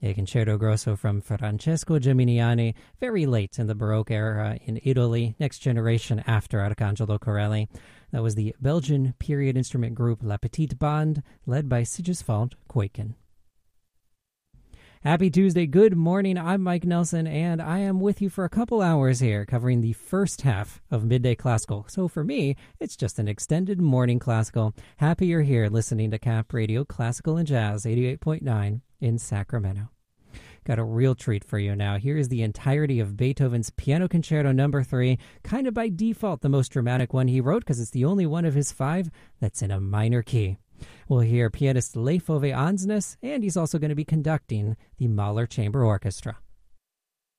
A concerto grosso from Francesco Geminiani, very late in the Baroque era in Italy, next generation after Arcangelo Corelli. That was the Belgian period instrument group La Petite Bande, led by Sigismund Kuyken. Happy Tuesday, good morning, I'm Mike Nelson, and I am with you for a couple hours here, covering the first half of Midday Classical. So for me, it's just an extended morning classical. Happy you're here listening to Cap Radio Classical and Jazz 88.9 in Sacramento. Got a real treat for you now. Here is the entirety of Beethoven's Piano Concerto No. 3, kind of by default the most dramatic one he wrote because it's the only one of his 5 that's in a minor key. We'll hear pianist Leif Ove Ansnes, and he's also going to be conducting the Mahler Chamber Orchestra.